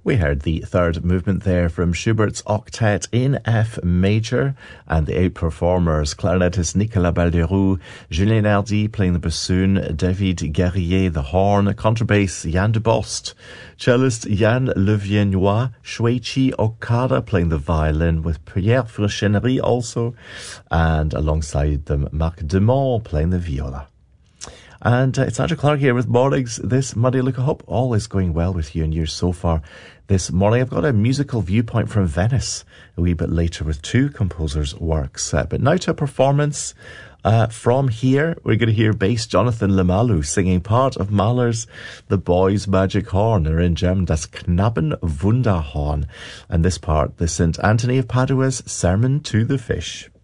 We heard the third movement there from Schubert's Octet in F major, and the 8 performers: clarinetist Nicolas Balderoux, Julien Hardy playing the bassoon, David Guerrier the horn, contrabass Yann Dubost, cellist Yann Leviennois, Shuichi Okada playing the violin with Pierre Furchenery also, and alongside them Marc Demont playing the viola. And it's Andrew Clark here with Mornings this Monday. Look, I hope all is going well with you and yours so far this morning. I've got a musical viewpoint from Venice a wee bit later with 2 composers' works. But now to a performance from here. We're going to hear bass Jonathan Lemalu singing part of Mahler's The Boy's Magic Horn, or in German Das Knaben Wunderhorn. And this part, the St. Anthony of Padua's Sermon to the Fish.